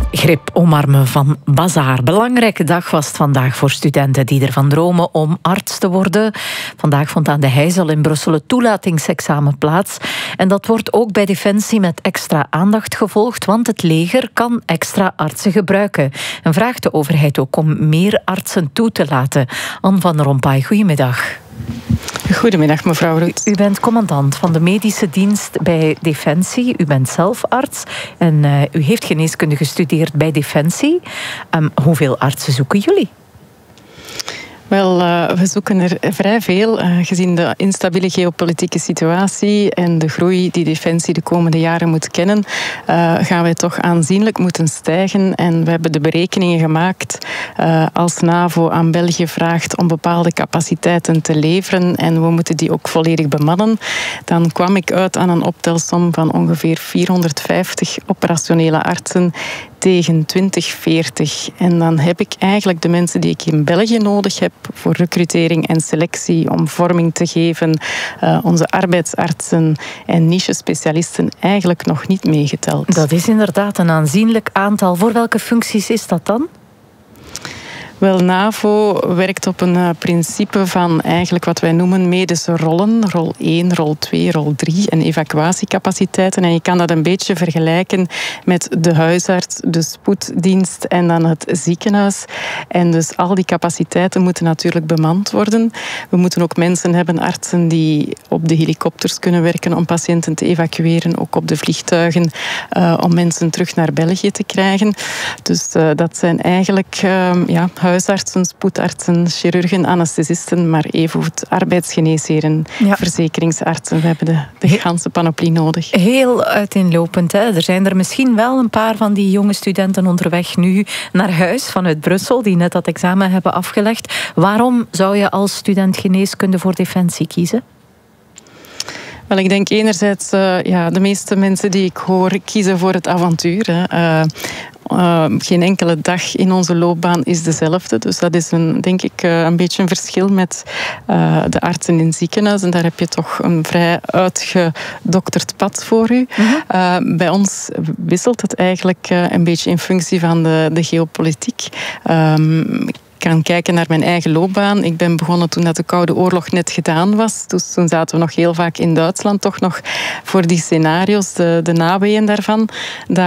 Grip omarmen van Bazaar. Belangrijke dag was het vandaag voor studenten die ervan dromen om arts te worden. Vandaag vond aan de Heizel in Brussel het toelatingsexamen plaats. En dat wordt ook bij Defensie met extra aandacht gevolgd, want het leger kan extra artsen gebruiken. En vraagt de overheid ook om meer artsen toe te laten. Anne van Rompuy, goedemiddag. Goedemiddag, mevrouw Roet. U bent commandant van de medische dienst bij Defensie. U bent zelf arts en u heeft geneeskunde gestudeerd bij Defensie. Hoeveel artsen zoeken jullie? Wel, we zoeken er vrij veel. Gezien de instabiele geopolitieke situatie en de groei die Defensie de komende jaren moet kennen, gaan wij toch aanzienlijk moeten stijgen. En we hebben de berekeningen gemaakt als NAVO aan België vraagt om bepaalde capaciteiten te leveren en we moeten die ook volledig bemannen. Dan kwam ik uit aan een optelsom van ongeveer 450 operationele artsen tegen 2040. En dan heb ik eigenlijk de mensen die ik in België nodig heb voor recrutering en selectie, om vorming te geven, onze arbeidsartsen en niche-specialisten eigenlijk nog niet meegeteld. Dat is inderdaad een aanzienlijk aantal. Voor welke functies is dat dan? Wel, NAVO werkt op een principe van eigenlijk wat wij noemen medische rollen. Rol 1, rol 2, rol 3 en evacuatiecapaciteiten. En je kan dat een beetje vergelijken met de huisarts, de spoeddienst en dan het ziekenhuis. En dus al die capaciteiten moeten natuurlijk bemand worden. We moeten ook mensen hebben, artsen die op de helikopters kunnen werken om patiënten te evacueren, ook op de vliegtuigen, om mensen terug naar België te krijgen. Dus dat zijn eigenlijk huisartsen, spoedartsen, chirurgen, anesthesisten, maar evengoed arbeidsgeneesheren, verzekeringsartsen. We hebben de ganse panoplie nodig. Heel uiteenlopend, hè? Er zijn er misschien wel een paar van die jonge studenten onderweg nu naar huis vanuit Brussel, die net dat examen hebben afgelegd. Waarom zou je als student geneeskunde voor Defensie kiezen? Wel, ik denk enerzijds, de meeste mensen die ik hoor kiezen voor het avontuur. Geen enkele dag in onze loopbaan is dezelfde. Dus dat is denk ik een beetje een verschil met de artsen in het ziekenhuis. En daar heb je toch een vrij uitgedokterd pad voor u. Bij ons wisselt het eigenlijk een beetje in functie van de geopolitiek. Ik kan kijken naar mijn eigen loopbaan. Ik ben begonnen toen dat de Koude Oorlog net gedaan was. Dus toen zaten we nog heel vaak in Duitsland, toch nog voor die scenario's, de naweeën daarvan.